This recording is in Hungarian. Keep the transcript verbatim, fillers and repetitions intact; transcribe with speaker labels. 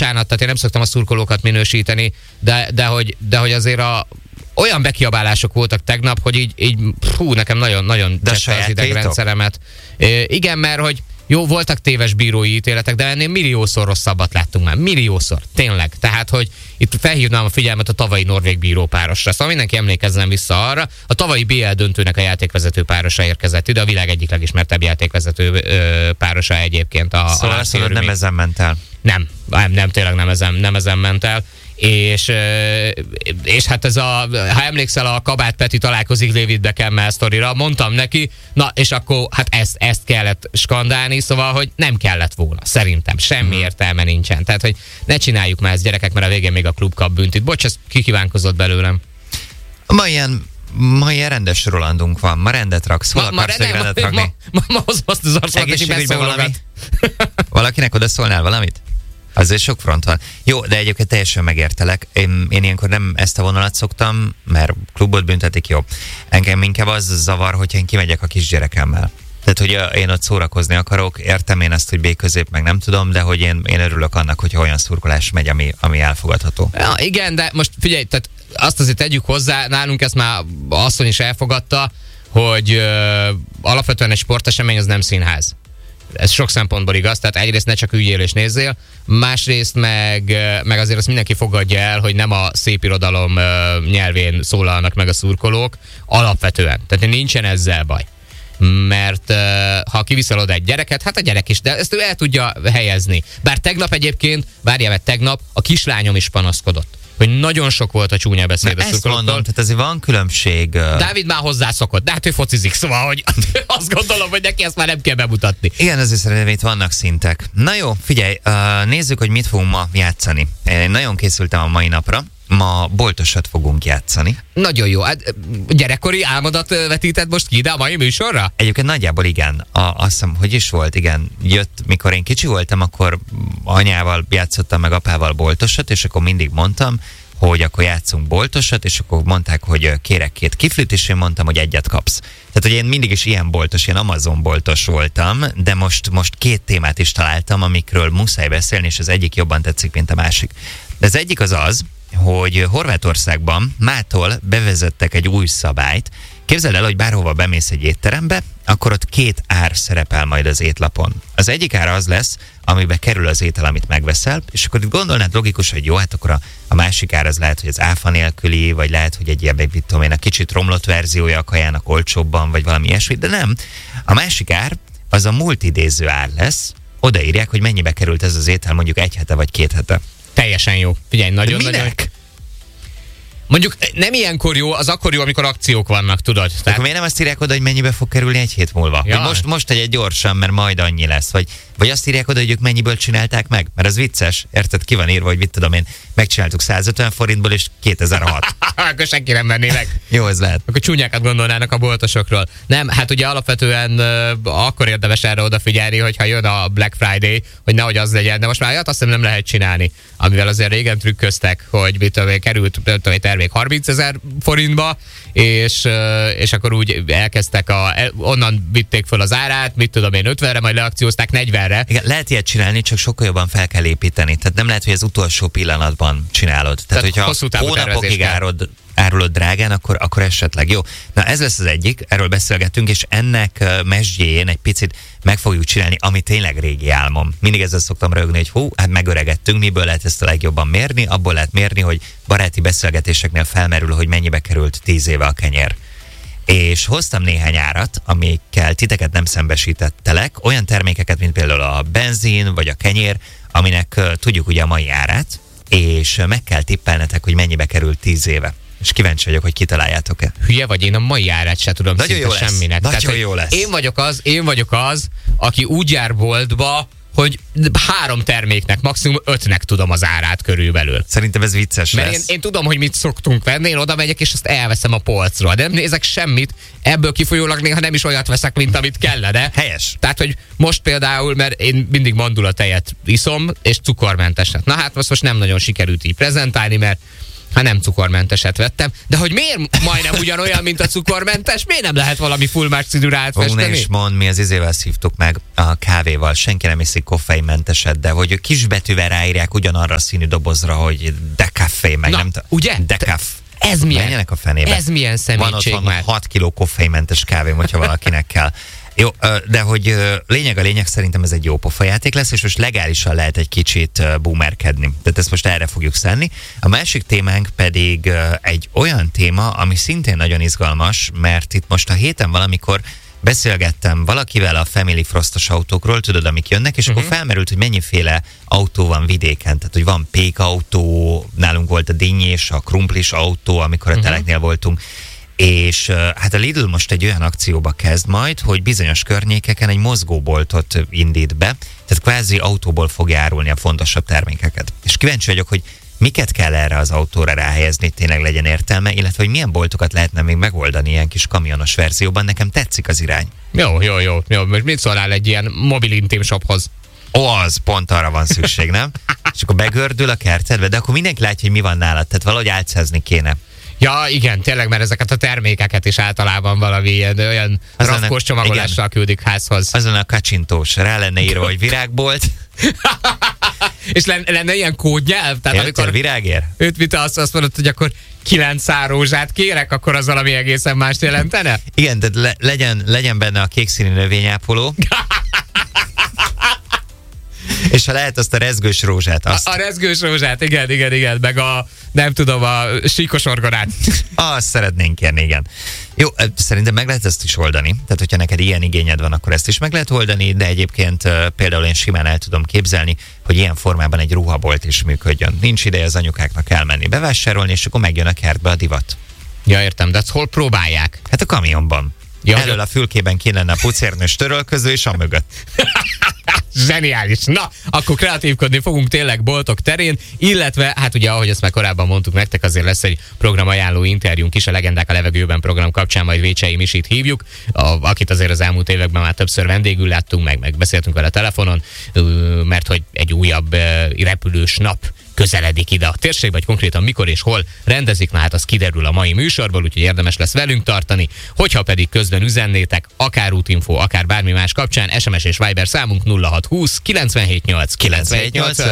Speaker 1: bocsánat, tehát én nem szoktam a szurkolókat minősíteni, de, de, hogy, de hogy azért a olyan bekiabálások voltak tegnap, hogy így, így hú, nekem nagyon-nagyon csette az idegrendszeremet. É, igen, mert hogy jó, voltak téves bírói ítéletek, de ennél milliószor rosszabbat láttunk már. Milliószor. Tényleg. Tehát, hogy itt felhívnám a figyelmet a tavalyi norvég bírópárosra. Szóval mindenki emlékezzen vissza arra. A tavalyi bé el döntőnek a játékvezető párosa érkezett ide, a világ egyik legismertebb játékvezető ö, párosa egyébként. A,
Speaker 2: szóval
Speaker 1: a
Speaker 2: azt mondod, nem ezen ment el.
Speaker 1: Nem, nem, nem, tényleg nem ezen, nem ezen ment el. És, és hát ez a, ha emlékszel, a Kabát Peti találkozik David Beckham-mel sztorira, mondtam neki, na és akkor hát ezt, ezt kellett skandálni, szóval, hogy nem kellett volna, szerintem, semmi hmm. értelme nincsen. Tehát, hogy ne csináljuk már ezt, gyerekek, mert a végén még a klub kap büntit. Bocs, ez kikívánkozott belőlem.
Speaker 2: Ma ilyen, ma ilyen rendes Rolandunk van, ma rendet raksz, hol ma, akarsz ma rendet ma, rakni? Ma,
Speaker 1: ma, ma, ma azt az arcomat, aki beszólogat.
Speaker 2: Valakinek oda szólnál valamit? Azért sok front van. Jó, de egyébként teljesen megértelek. Én, én ilyenkor nem ezt a vonalat szoktam, mert klubot büntetik, jó. Engem inkább az zavar, hogyha én kimegyek a kisgyerekemmel. Tehát, hogy én ott szórakozni akarok, értem én ezt, hogy B-közép meg nem tudom, de hogy én, én örülök annak, hogyha olyan szurkolás megy, ami, ami elfogadható.
Speaker 1: Ja, igen, de most figyelj, tehát azt azért tegyük hozzá, nálunk ezt már asszony is elfogadta, hogy ö, alapvetően egy sportesemény az nem színház. Ez sok szempontból igaz, tehát egyrészt ne csak üljél és nézzél, másrészt meg, meg azért azt mindenki fogadja el, hogy nem a szépirodalom uh, nyelvén szólalnak meg a szurkolók, alapvetően. Tehát nincsen ezzel baj. Mert uh, ha kiviszel oda egy gyereket, hát a gyerek is, de ezt ő el tudja helyezni. Bár tegnap egyébként, várjál, mert tegnap a kislányom is panaszkodott, hogy nagyon sok volt a csúnya beszéd a szurkolóktól.
Speaker 2: Mondom, tehát azért van különbség. Uh...
Speaker 1: Dávid már hozzászokott, de hát ő focizik, szóval, hogy azt gondolom, hogy neki ezt már nem kell bemutatni.
Speaker 2: Igen, azért szerintem itt vannak szintek. Na jó, figyelj, uh, nézzük, hogy mit fogunk ma játszani. Én nagyon készültem a mai napra. Ma boltosat fogunk játszani.
Speaker 1: Nagyon jó. Hát, gyerekkori álmodat vetített most ki ide a mai műsorra?
Speaker 2: Egyébként nagyjából igen. A, azt hiszem, hogy is volt, igen. Jött, mikor én kicsi voltam, akkor anyával játszottam meg apával boltosat, és akkor mindig mondtam, hogy akkor játszunk boltosat, és akkor mondták, hogy kérek két kiflit, és én mondtam, hogy egyet kapsz. Tehát, hogy én mindig is ilyen boltos, ilyen Amazon boltos voltam, de most, most két témát is találtam, amikről muszáj beszélni, és az egyik jobban tetszik, mint a másik. De az egyik az az, hogy Horvátországban mától bevezettek egy új szabályt. Képzeld el, hogy bárhova bemész egy étterembe, akkor ott két ár szerepel majd az étlapon. Az egyik ár az lesz, amibe kerül az étel, amit megveszel, és akkor itt gondolnád logikus, hogy jó, hát akkor a, a másik ár az lehet, hogy az áfa nélküli, vagy lehet, hogy egy ilyen, mit tudom én, a kicsit romlott verziója a kajának olcsóbban, vagy valami ilyesmi, de nem. A másik ár az a multidéző ár lesz, odaírják, hogy mennyibe került ez az étel mondjuk egy hete vagy két hete.
Speaker 1: Teljesen jó. Figyelj, nagyon-nagyon... Mondjuk nem ilyenkor jó, az akkor jó, amikor akciók vannak, tudod.
Speaker 2: Tehát... Akkor miért nem azt írják oda, hogy mennyibe fog kerülni egy hét múlva? Ja. Most, most tegyed gyorsan, mert majd annyi lesz. Vagy, vagy azt írják oda, hogy ők mennyiből csinálták meg? Mert az vicces, érted? Ki van írva, hogy mit tudom én, megcsináltuk százötven forintból és kétezer-hat.
Speaker 1: Akkor senki nem menné meg.
Speaker 2: Jó, ez lehet.
Speaker 1: Akkor csúnyákat gondolnának a boltosokról. Nem, hát ugye alapvetően uh, akkor érdemes erre odafigyelni, hogyha jön a Black Friday, hogy nehogy az legyen. De most már azt hiszem nem lehet csinálni. Amivel azért régen trükköztek, hogy mit tudom én, került egy termék harmincezer forintba, és, és akkor úgy elkezdtek, a, onnan vitték föl az árát, mit tudom én, ötvenre, majd leakciózták negyvenre.
Speaker 2: Igen, lehet ilyet csinálni, csak sokkal jobban fel kell építeni. Tehát nem lehet, hogy az utolsó pillanatban csinálod. Tehát, Tehát hogyha hónapokig árod, árulod drágán, akkor, akkor esetleg jó. Na ez lesz az egyik, erről beszélgetünk, és ennek mesdjéjén egy picit meg fogjuk csinálni, ami tényleg régi álmom. Mindig ezzel szoktam rögni, hogy hú, hát megöregettünk, miből lehet ezt a legjobban mérni? Abból lehet mérni, hogy baráti beszélgetéseknél felmerül, hogy mennyibe került tíz éve a kenyér. És hoztam néhány árat, amikkel titeket nem szembesítettelek, olyan termékeket, mint például a benzin vagy a kenyér, aminek uh, tudjuk ugye a mai árát, és meg kell tippelnetek, hogy mennyibe került tíz éve. És kíváncsi vagyok, hogy kitaláljátok-e.
Speaker 1: Hülye vagy, én a mai árát se tudom
Speaker 2: nagyon
Speaker 1: szinte semminek.
Speaker 2: Nagyon
Speaker 1: Tehát,
Speaker 2: jó lesz.
Speaker 1: Én vagyok az, én vagyok az, aki úgy jár boltba, hogy három terméknek, maximum ötnek tudom az árát körülbelül.
Speaker 2: Szerintem ez vicces
Speaker 1: Mert
Speaker 2: lesz.
Speaker 1: Én, én tudom, hogy mit szoktunk venni, én oda megyek, és azt elveszem a polcról. De nem nézek semmit, ebből kifolyólag néha nem is olyat veszek, mint amit kellene.
Speaker 2: Helyes.
Speaker 1: Tehát, hogy most például, mert én mindig mandulatejet iszom, és cukormenteset. Na hát most, most nem nagyon sikerült így prezentálni, mert Hát nem cukormenteset vettem, de hogy miért majdnem ugyanolyan, mint a cukormentes? Miért nem lehet valami full más színűre átfesteni?
Speaker 2: Ó, ne is mondd, mi az izével szívtuk meg a kávéval. Senki nem iszik koffeinmenteset, de hogy kisbetűvel ráírják ugyanarra a színű dobozra, hogy decafé, meg
Speaker 1: Na,
Speaker 2: nem tudom.
Speaker 1: ugye?
Speaker 2: Decaf.
Speaker 1: Ez milyen?
Speaker 2: Menjenek a fenébe.
Speaker 1: Ez milyen szemétség
Speaker 2: van ott
Speaker 1: már?
Speaker 2: Van hat kiló koffeinmentes kávé, hogyha valakinek kell. Jó, de hogy lényeg a lényeg, szerintem ez egy jó pofajáték lesz, és most legálisan lehet egy kicsit boomerkedni. Tehát ezt most erre fogjuk szenni. A másik témánk pedig egy olyan téma, ami szintén nagyon izgalmas, mert itt most a héten valamikor beszélgettem valakivel a Family Frostos autókról, tudod, amik jönnek, és uh-huh. akkor felmerült, hogy mennyiféle autó van vidéken. Tehát, hogy van pékautó, nálunk volt a dinnyés, a krumplis autó, amikor a uh-huh. teleknél voltunk. És uh, hát a Lidl most egy olyan akcióba kezd majd, hogy bizonyos környékeken egy mozgóboltot indít be, tehát kvázi autóból fog árulni a fontosabb termékeket. És kíváncsi vagyok, hogy miket kell erre az autóra ráhelyezni, hogy tényleg legyen értelme, illetve hogy milyen boltokat lehetne még megoldani ilyen kis kamionos verzióban. Nekem tetszik az irány.
Speaker 1: Jó, jó, jó. jó. Most mit szólnál egy ilyen mobil intim shophoz?
Speaker 2: Ó, az pont arra van szükség, nem? És akkor begördül a kertedbe, de akkor mindenki látja, hogy mi van nálad, tehát valahogy álcázni kéne.
Speaker 1: Ja, igen, tényleg, mert ezeket a termékeket is általában valami ilyen, olyan rafkós csomagolással küldik házhoz.
Speaker 2: Azon a kacsintós, rá lenne írva, hogy virágbolt.
Speaker 1: És lenne, lenne ilyen kódnyelv? Tehát
Speaker 2: Jöttél
Speaker 1: amikor
Speaker 2: virágér?
Speaker 1: Őt mit azt, azt mondod, hogy akkor kilenc szár rózsát kérek, akkor az valami egészen mást jelentene?
Speaker 2: Igen, tehát le, legyen, legyen benne a kékszínű növényápoló. És ha lehet azt a rezgős rózsát. Azt.
Speaker 1: A, a rezgős rózsát, igen, igen, igen, meg a, nem tudom, a síkos orgonát.
Speaker 2: Azt szeretnénk kérni, igen. Jó, szerintem meg lehet ezt is oldani. Tehát, hogyha neked ilyen igényed van, akkor ezt is meg lehet oldani, de egyébként uh, például én simán el tudom képzelni, hogy ilyen formában egy ruhabolt is működjön. Nincs ideje az anyukáknak elmenni bevásárolni, és akkor megjön a kertbe a divat.
Speaker 1: Ja, értem, de ezt hol próbálják?
Speaker 2: Hát a kamionban. Ja, elől a fülkében ki lenne a pucérnős törölköző, és a mögött.
Speaker 1: Zseniális. Na, akkor kreatívkodni fogunk tényleg boltok terén, illetve, hát ugye, ahogy ezt már korábban mondtuk nektek, azért lesz egy programajánló interjúnk is, a Legendák a levegőben program kapcsán, majd Vécsei Misit hívjuk, a, akit azért az elmúlt években már többször vendégül láttunk, meg, meg beszéltünk vele telefonon, mert hogy egy újabb repülős nap közeledik ide a térség, vagy konkrétan mikor és hol rendezik, na hát az kiderül a mai műsorból, úgyhogy érdemes lesz velünk tartani. Hogyha pedig közben üzennétek, akár útinfo, akár bármi más kapcsán, es em es és Viber számunk nulla hat húsz kilencvenhét nyolc kilencvenhét nyolc.